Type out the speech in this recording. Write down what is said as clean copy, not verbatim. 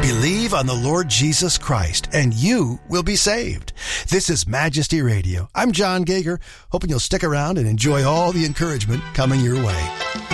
Believe on the Lord Jesus Christ, and you will be saved. This is Majesty Radio. I'm John Gager, hoping you'll stick around and enjoy all the encouragement coming your way.